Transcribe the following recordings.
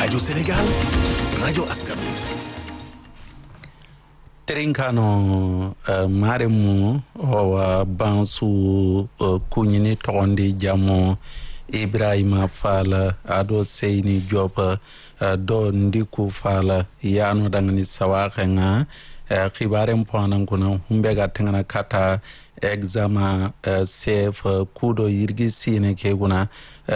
rajo Sénégal rajo askan wi. Terinkano maremu owa bansu kunyini togondi jamo Ibrahima Fala ado Seyni Diop do ndiku Fala yano dangani sawakenga khibaren poanan kuna humbega tengana kata exama CF kudo yirgi sine ke kuna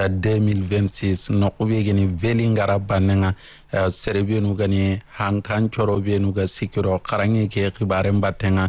2026 no kubegeni velingara banenga serebenu gani hankan choro benu ga sikiro karangi ke khibaren batenga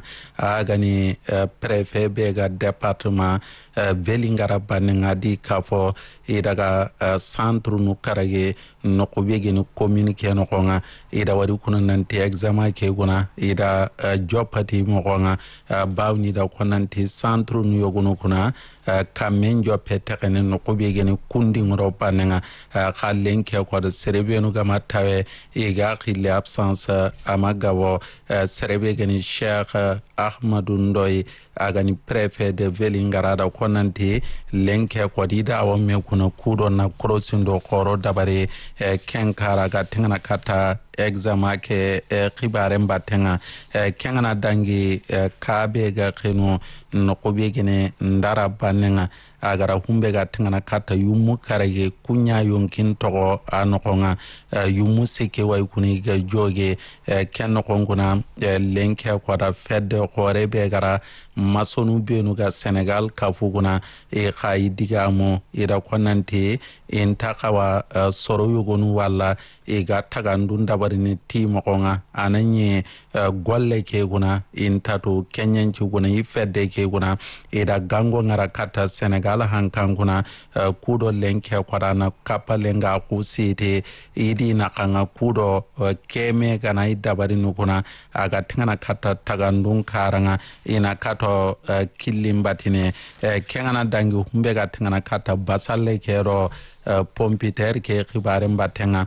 agani prefet bega departement velingara banenga di kafo idaga centre nu karage no kubegeni communique no konga ida wari kuna nanti exama ke kuna ida jopati mo konga bawni da konanti centre nu yogono kuna kamen jopetekene no kubegeni kundi ngoro banenga khalen ke ko serebenu ga tawe iga khile absence amagawo serebe gani Cheikh Ahmadou Ndoye agani prefet de Vélingara da konanti lenke ko dida awme kuna kudo na krosindo koro dabare kenkara ga tengana kata exama ke khibaren batenga kengana dangi kabe ga khino no kobegene ndara banenga agara humbe ga tengana kata yumu karage kunya yonkin togo anokonga yumu seke way kuni ga joge kenno konguna lenke ko da fedde khore be gara masonu benu ga Senegal kafuguna khayi digamo ida konanti intakawa soro yugonu wala ga tagandun dabarini timo konga ananye golle ke guna intatu kenyan ci guna ifedde ke guna ida gango ngara kata Senegal hankanguna kudo lenke kwarana kapa lenga kusite idi nakanga kudo keme gana idabarinu kuna aga tingana kata tagandun karanga ina kato kilimbatine kengana dangi humbega tingana kata basalle kero pompiter ke khibaren batenga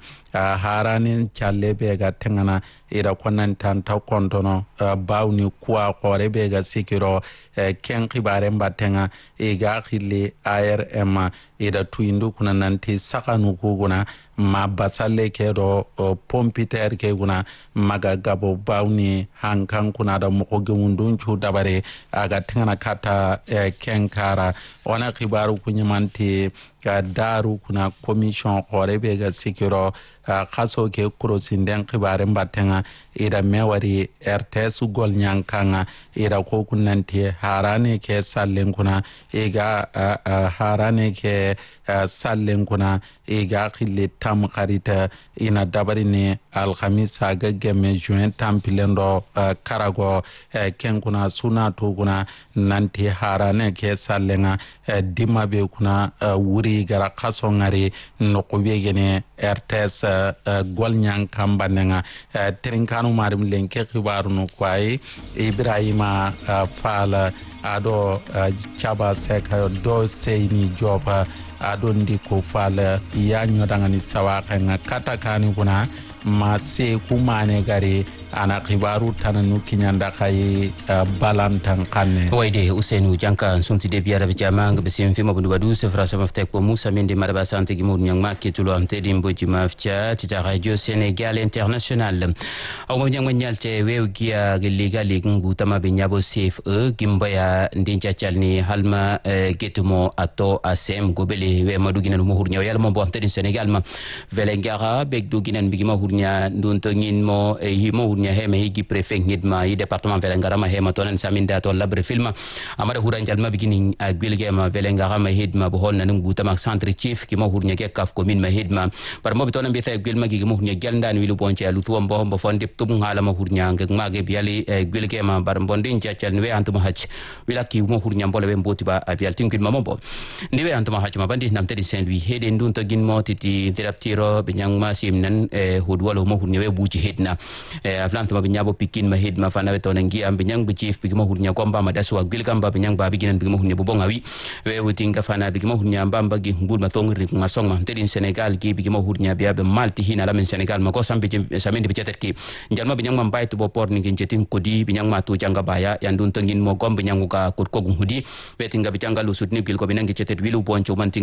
harani challe bega tengana ida konan tanta kontono bawni kuwa khore bega sikiro ken khibaren batenga iga khili ARM ida tuindu kuna nanti sakanu kuguna ma basalle ke do pompiter ke guna maga gabo bawni hankan kuna da mokoge mundun chu dabare aga tengana kata kenkara ona khibaru kunyamanti ka daru kuna commission khore bega sikiro khaso ke kurosinden khibaren batenga ida mewari RTS gol nyankanga ida ko kunanti harane ke sallen kuna iga harane ke sallen kuna iga khille tam kharita ina dabari ne alkhamisa ga gemme juin tampilendo karago ken kuna suna to kuna nanti harane ke sallenga dimma be kuna wuri gara khaso ngari no ko begene RTS gol nyankam banenga trinkanu marim lenke khibaru no kwai Ibrahima Fala ado chaba seka do Seyni Diop ado ndiko Fala yanyo dangani sawaka nga katakani kuna ma se kumane gari ana khibaru tananu kinyanda kai balantan kanne wayde Ousseynou Dianka sumti de biara bijama nga besim fima bundu badu se frasa maftek ko Moussa Mende maraba sante gi mod nyang makki tulo am tedi mboji maftia tita radio Sénégal international aw mo nyang nyalte wew giya legal ngu tama be nyabo CFE gimbaya ndincha chalni halma getumo ato asem gobele we madugina mo hurnya yalla mo bo am tedi Sénégal ma Vélingara begdu ginan bigima hurnya ndonto ngin mo himo hurnya heme higi prefet ngidma yi département Vélingara ma hema tonan saminda to labre film amara huranjal ma bigini agwilge ma Vélingara ma hidma bo honna ngu tama centre chief ki mo hurnya ke kaf commune ma hidma par mo bitonan bi tay gwilma gi mo hurnya geldan wilu bonche alu tuwa mbo fonde tum ngala ma hurnya ngak mage biali gwilge ma bar mbondin ciacal we antuma hacc wilaki mo hurnya mbole we mboti ba abial tinkil ma mombo ndiwe antuma hacc ma bandi namtedi Saint-Louis heden ndun to gin mo titi teraptiro be nyang ma simnan hudwalo mo hurnya we buci hedna aflantuma be nyabo pikin ma hedma fana we tonan gi am be nyang bu chief bi mo hurnya komba ma daswa gwilgam ba be nyang ba biginan bi mo hurnya bobonga wi we wutinga fana bi mo hurnya mbamba gi ngul ma tongri ma song ma tedi Sénégal gi bi mo hurnya biya be malti hina la men Sénégal ma ko sambe samende bi cetet ki njalma bi nyang ma mbaytu bo por ni ngin cetin kodi bi nyang ma tu janga baya yandun tongin mo gombe nyang ka ko ko hudi wetinga bi janga lu sutni gil ko bi nangi cetet wilu boncho man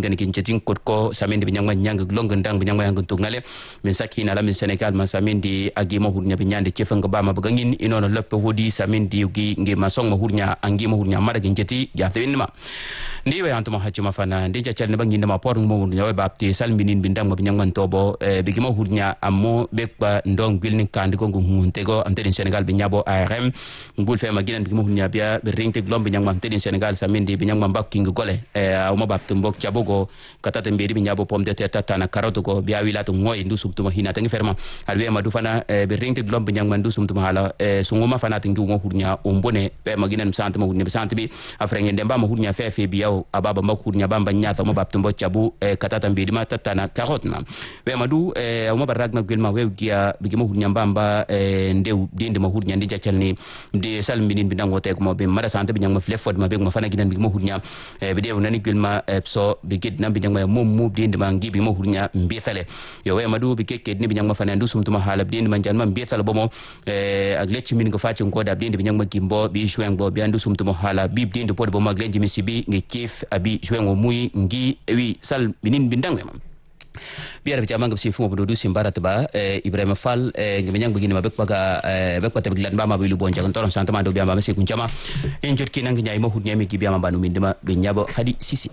ngani kin jetin ko samindi bi nyangma nyang longa ndang bi nyangma yang tungnale min sakina la min Senegal ma samindi agima hurnya bi nyande cefanga bama bagangin inono leppe hodi samindi yugi ngi masong ma hurnya angima hurnya mada gin jeti ya tawinma ndiwe antuma hachuma fana ndija chalne banginda ma por mo nyawe bapti salminin bindang ma bi nyangman tobo bigima hurnya ammo bekba ndong bilni kandi ko nguntego amtedin Senegal bi nyabo ARM ngul fe ma ginan bigima hurnya biya be ringte glom bi nyangma amtedin Senegal samindi bi nyangma bakki ngole awma baptu mbok chabogo katata mbedi bi nyabo pom de tata na karoto ko biya wilatu ngoy ndu subtuma hina tangi ferma alwe ma du fana be ringte glom bi nyangma ndu subtuma hala sunguma fana tangi ngo hurnya ombone be ma ginan sante ma hurnya sante bi afrenge ndemba ma hurnya fe biya ababa ma hurnya bamba nyata mo baptu mbok chabu katata mbedi ma tata na karot na we ma du awma baragna gelma we giya bigima hurnya bamba ndew dinde ma hurnya ndi jacalni de salminin bi nango te ko mo be mara sante bi nyangma flefod ma be ma fana ginan bigima hurnya be de nani gelma so bi gid nambi nyangma mum dinde ma ngi bigima hurnya mbetale yo we ma du bi kekke ni bi nyangma fana ndu sumtuma hala dinde ma janma mbetale bomo ak lecci min ko faci ko da dinde bi nyangma gimbo bi jueng bo bi andu sumtuma hala bi dinde pod bo ma glenji mi sibi ngi kif abi jueng o muy ngi wi sal binin bindangwe mam biar bicara mangap si fumo bodo simbarat ba Ibrahima Fall ngemenyang begini mabek paga bek pate beglan ba mabilu bonja kantor santa mando biamba masi kunjama injot kinang nyai mo hudnya mi biamba banu mindema benyabo hadi sisi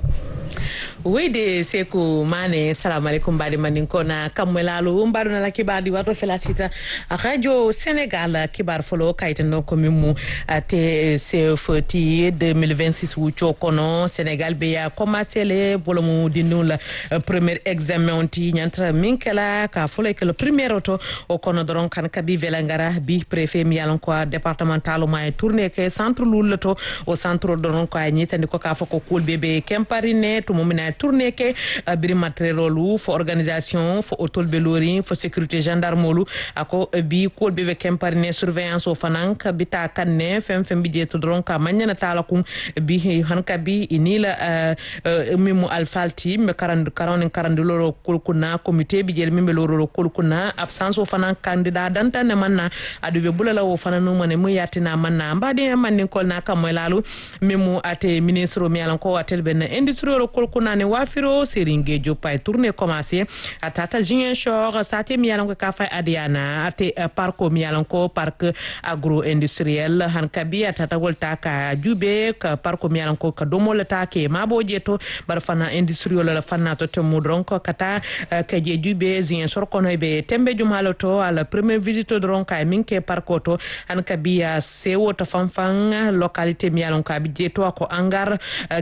wede seku mane salam alaikum badi maninko na kamwelalu mbadu na la kibadi wato felasita radio Senegal kibar folo kaitano komimu te CFT 2026 wucho kono Senegal beya commencé le bolomu dinul premier examen onti nyantra minkela ka folo ke le premier auto o kono doron kan kabi velangara bi préfet mi yalon ko départemental ma tourner ke centre lulto o centre doron ko ay nyitandi ko ka foko kul bebe kemparine to momina tourner ke biri matrelolu fo organisation fo autol belori fo sécurité gendarmolu ako bi kul bebe kemparine surveillance o fanank bita kanne fem bi jeto doron ka manyana tala kum bi hanka bi inila mimu alfalti me 40 loro kulkuna comité bi jel mimbe loro kulkuna absence o fanan candidat danta ne manna adu be bulala o fananu mane mu yatina manna mbadi manni kol na kamoylalu mimu ate ministre mi alan ko watel ben industrie kulkuna ne wafiro seringe jopay tourner commencer atata jingen shore sate mi alan ko ka fay adiana ate parco mi alan ko parc agro industriel han kabi atata volta ka jube ka parco mi alan ko ka domol ta ke mabo jeto bar fana industriel la fana to temu dronko kata ka je jube zin sorkono be tembe jumalo to ala premier visite dronka minke parco to han kabi sewo to fanfan localité mi alan ka bi jeto ko angar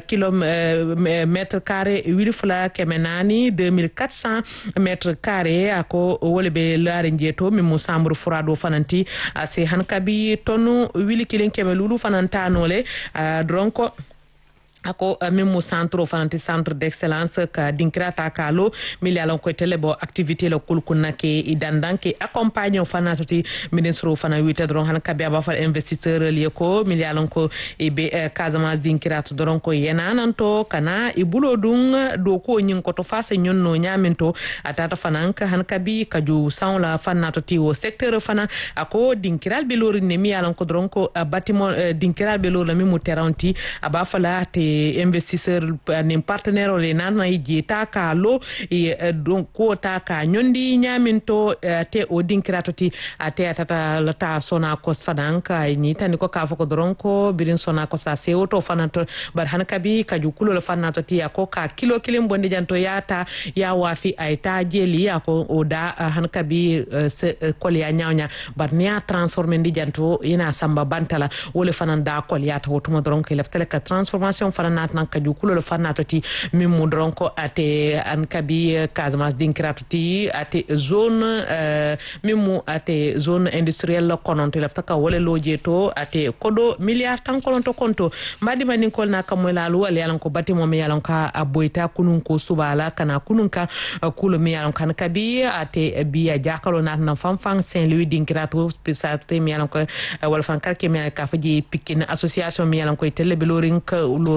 kilomètre carré wilfla kemenani 2400 mètre carré ako wolbe laare jeto mi musambur furado fananti ase han kabi tonu wili kilin keme lulu fanantanole dronko ako memo centre fananti centre d'excellence ka dinkrata kalo milialon ko telebo activité le kulkunna ke idandanke accompagner fanatoti ministre fana wite dron han kabe aba fal investisseur li ko milialon ko be Casamance dinkrata dron ko yenananto kana ibulo dun do ko nyin ko to face nyonno nyaminto atata fananka han kabi kaju san la fanatoti o secteur fana ako dinkral be lori ne milialon ko dron ko bâtiment dinkral be lori mi mu teranti aba fala te investisseur ni partenaire le nana yi taka lo donc ko taka nyondi nyaminto te o dinkratoti ate atata lata sona ko fadanka ni tani ko ka foko dronko birin sona ko sa se auto fanato bar hankabi kaju kulo le fanato ti ko ka kilo kilim bondi janto yata ya wafi ayta jeli ako oda hankabi kol ya nyawnya bar nia transformer ndi janto ina samba bantala wole fananda kol yata wotuma dronko leftele ka transformation fanat nan kaju kulo le fanatoti mimu dronko ate ankabi Casamance dinkratoti ate zone mimu ate zone industrielle kononto leftaka wole lojeto ate kodo milliard tan kononto konto mbadi mani kol na kamoylalu wala yalan ko bati mom yalan ka aboyta kunun ko subala kana kunun ka kulo mi yalan kan kabi ate biya jakalo nat na famfang Saint Louis dinkrato spécialité mi yalan ko wala fan karke mi ka faji Pikine association mi yalan ko tele belorin ka loro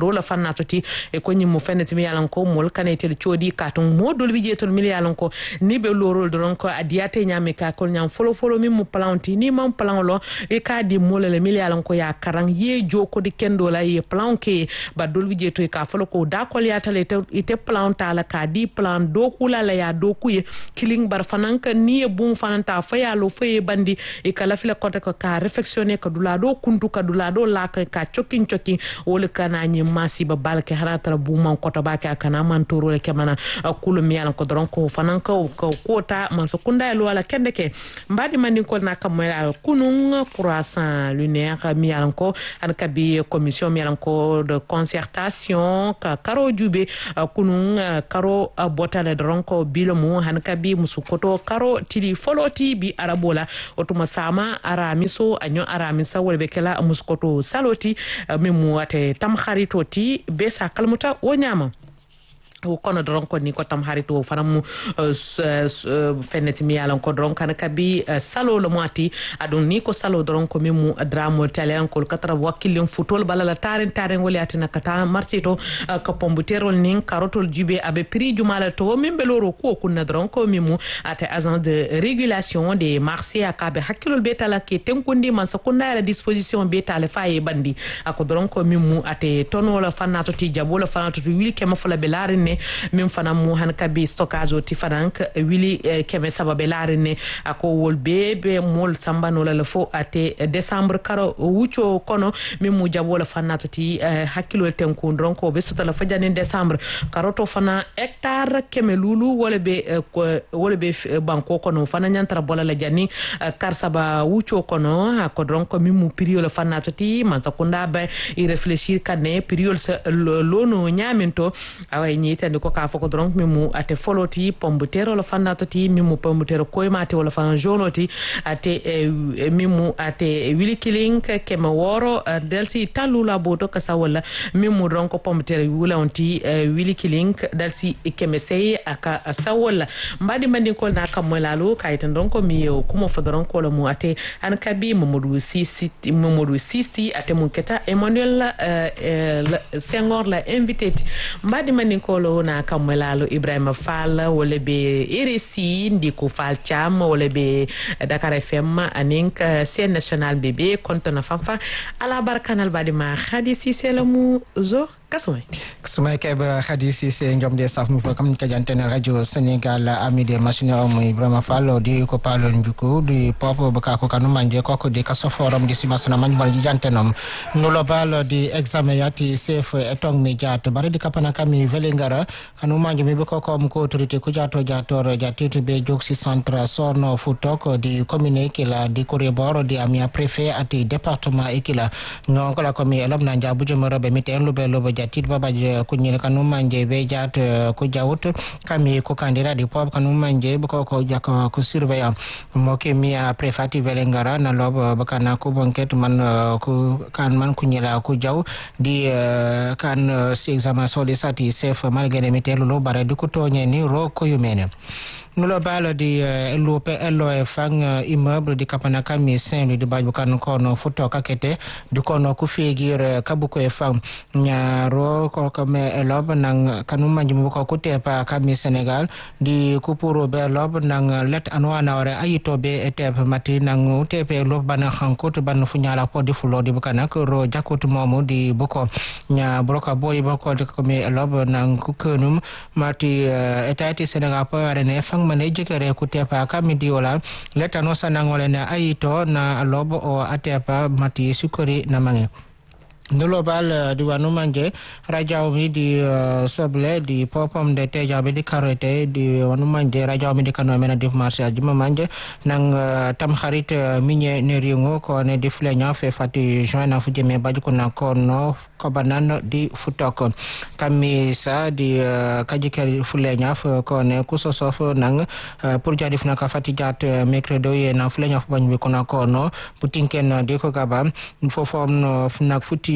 salo la fannatoti e ko nyimmo feneti mi yalan ko mol kanete ciodi katon modol bi jetol mi yalan ko ni be lorol don ko adiate nyame ka ko nyam folo mi mu planti ni mam plan lo e ka di molele mi yalan ko ya karang ye joko di kendo la ye plan ke ba dol bi jeto ka folo ko da ko yatale ite planta la ka di plan do kula la ya do kuye killing bar fananka ni e bum fananta faya lo faye bandi e kala fila kote ko ka reflexioner ko dula do kuntu ka dula do la ka chokin wole kana nyi masi ba balke harata bu man kota ba ka kana man toro le kemana kulu mi yalan ko doron ko fananka ko kota man so kunda lo ala kende ke mbadi mandi ko na kamela kunun croissant lunaire mi yalan ko an kabi commission mi yalan ko de concertation ka karo jube kunun karo botale doron ko bilomu han kabi musukoto karo tili foloti bi arabola otuma sama aramiso anyo aramisa wolbe kala musukoto saloti memu ate tam kharito ti be sa kalmuta wonyama o kono doron ko ni ko tam harito fanamu feneti mi yalan ko doron kan kabi salo lo mati adon ni ko salo doron ko memu dramo talen ko katra wakilin futol balala taren woli atina kata marsito ko pombuterol nin karotol jube abe prix jumala to membe loro ko kunna doron ko memu ate agent de régulation des marchés akabe hakilol betala ke tenkundi man sakunda la disposition betale faye bandi ako doron ko memu ate tono la fanato ti jabo la fanato wili kema fala belare min fana mu han kabi stockage oti fadank wili keme sababe larine ako wolbe be mol sambano la fo ate décembre karo wucho kono min mu jabo la fanato ti hakilo tenku ndronko be sota la fajani décembre karoto fana hectare keme lulu wolbe banko kono fana nyantara bola la jani karsaba wucho kono ako dronko min mu period la fanato ti man sakunda ba i réfléchir kane period lono nyaminto away ni tande ko ka foko donc mimu ate foloti pombutero lo fannatoti mimu pombutero koymate wala fan jonoti ate mimu ate wili killing kema woro delsi talula boto kasa wala mimu donc pombutero wula onti wili killing delsi keme sey aka sawala mbadi mandi ko na kamolalo kaytan donc mi kuma fodron ko lo mu ate an kabi Mamadou Sisi ate mun keta Emmanuel Senghor la invité mbadi mandi ko na kamwelalo Ibrahima Fall wala be RSI ndiko Fall Cham wala be Dakar FM anink scène national bébé kontona fanfa ala barkanal badi ma khadi Cissé lamu zo kasumay keba khadi Cissé njom de saf mu ko kam ka jantene radio Sénégal ami de machine o Ibrahima Fall di ko palo njuko di popo baka ko kanu manje ko di kaso forum di simasana man mal jantenom nulo bal di examen yati chef etong mi jato bari di kapana kami velengara kanu manje mi bako ko autorité ko jato jatito be joksi centre sorno futok di commune kila di corridor di amia préfet ati département ekila non ko la komi elam na jabu jomoro be miten lube lobo jatit babaje ko nyel kanu manje be jat ko jawut kami ko candidat di pop kanu manje bako ko jakko ko surveillant mo ke mi a préfet velengara na lobo bakana ko bonket man ko kan man ko nyela ko jaw di kan examen solisati chef malgré miten lo bare du ko toñe ni ro ko yumene nulo balo di LOF fang immeuble di Kapanaka mi Saint-Louis di baju kan kono futo kakete du kono ku figure kabuko e fang nyaro ko kame elob nang kanu manjum ko ku tepa kami Sénégal di kupuro be lob nang let anwana ore ayito be etep mati nang tepe lob bana khankut ban fu nyala ko di fulo di bukana ko ro jakut momu di boko nya broka boy boko de ko me elob nang ku kenum mati etati Sénégal po arene fang mane jekere ku tepa kami diola leta no sanangole na ayito na lobo o atepa mati sukori na mange global di wanu manje rajaw mi di soble di popom de tejabe di karete di wanu manje rajaw mi di kano mena di marché ajuma manje nang tam xarit minye neringo ko ne di flenya fe fati juin na fujeme baju ko na kono ko banan di futoko kami sa di kajikeri flenya ko ne kusosof nang pour jadi funa ka fati jat mercredi ye na flenya fu banyu ko na kono butinken di ko gaba fofom no funa futi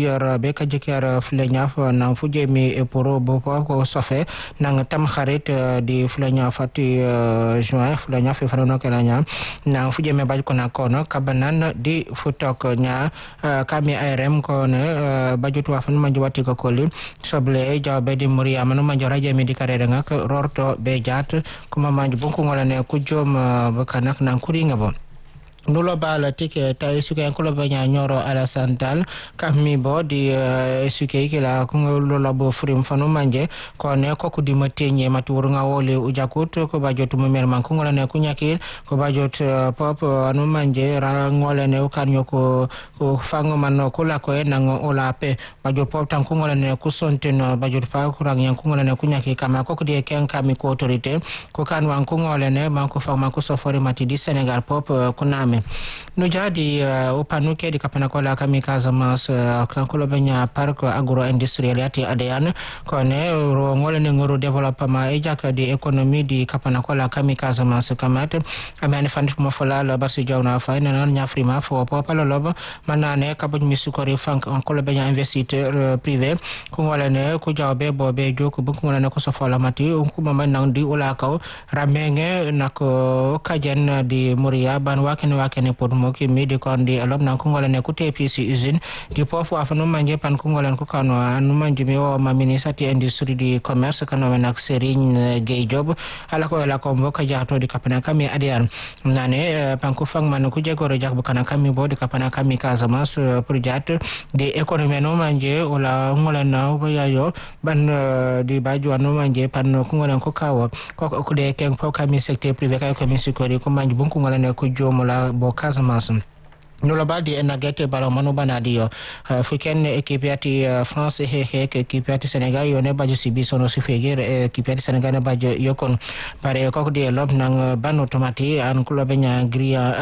yor be ka jeker flenya na fuje mi eporo bo ko sofe nang tam xarit di flenya fati juin flenya fe fano kelanya na fuje me baj ko na kono kabanan di futok nya kami ARM ko ne bajutu wa fan manju wati ko koli soble jawbe di muria manu manju raja mi di karere ngak rorto be jat kuma manju bunku ngala ne ku jom bakanak nan kuringa bo nulo bala tike ta suke ko banya nyoro ala santal kami bo di suke kila ko lo bo frim fanu manje ko ne ko di matenye maturu nga wole ujakut ko bajotu mer man ko ngala ne ku nyakil ko bajot pop anu manje ra ngole ne kan yoko fango man ko la ko en ngo ola pe bajot pop tan ko ngala ne ku sonteno bajot pa ko rang yan ko ngala ne ku nyaki kama ko di ken kami ko autorité ko kan wan ko ngole ne man ko fa man ko sofore mati di Sénégal pop ko name no jadi opanuke di kapana kola kami kazamas kankulo benya park agro industrial yati adeyan kone ro ngole ne ngoro development ejaka di ekonomi di kapana kola kami kazamas kamat amane fandi mo fola la basi jawna fa na nya frima fo popalo lob manane kabuj misukori fank kankulo benya investisseur privé ko ngole ne ku jawbe bobe joku bu ngole ne ko sofola mati ko mama nang di ula kaw ramenge nako kajen di muria ban wakene pod moki midi kondi alom nan ko ngolane ku TPC usine di pofu afano manje pan ko ngolan ko kano anu manje mi o ma ministre industrie di commerce kano nak Serigne Gueye Job ala ko mboka jaato di kapana kami adian nane pan ko fang man ko jegoro jak bukana kami bo di kapana kami Casamance pour jat di économie no manje wala ngolana ko yayo ban di baju no manje pan ko ngolan ko kawo ko de ken ko kami secteur privé kay ko mi sikori ko manje bunku ngolane ko jomola bo Casamance nulo baldi enagete balo manu banadio fuken equipe ati France he equipe ati Senegal yone bajo sibi sono sifegir equipe ati Senegal na bajo yokon pare ko de lob nang ban automati an kulo benya gria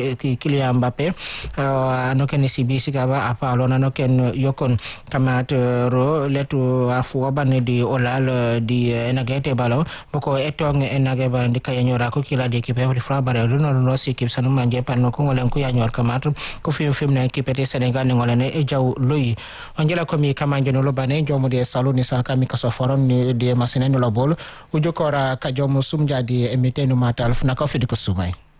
Kylian Mbappé ano ken sibi sigaba apa alona no ken yokon kamat ro letu afu ban di olal di enagete balo boko etong enage ban di kayanyora ko kila di equipe ati France bare no sikip sanu manje pan ko ngolen ko yanyor kamat ko fi na kipete Senegal ni ngolane e jaw loyi angela komi kamanje no lobane jomude saloni sal kami kaso forum ni de masine no lobol ujukora ka jomu sumja di emitenu matal funa ko fi ko sumay